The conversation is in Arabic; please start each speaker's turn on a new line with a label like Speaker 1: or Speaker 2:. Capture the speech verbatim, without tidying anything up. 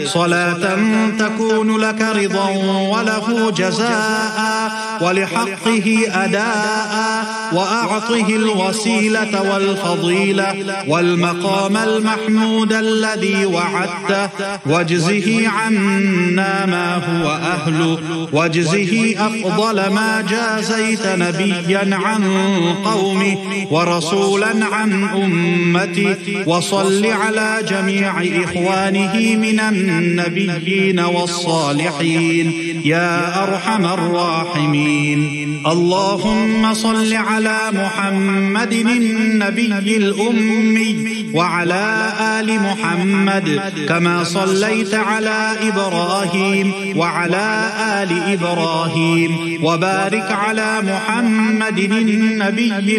Speaker 1: صلاة تكون لك رضا وله جزاء ولحقه أداء، وأعطه الوسيلة والفضيلة والمقام المحمود الذي وعدته، واجزه عنا ما هو أهله، واجزه أفضل ما جازيت نبيا عن قومه ورسولا عن أمته، وصل على جميع إخوانه من النبيين والصالحين يا أرحم الراحمين. اللهم صل على محمد النبي الأمي وعلى آل محمد كما صليت على إبراهيم وعلى آل إبراهيم، وبارك على محمد النبي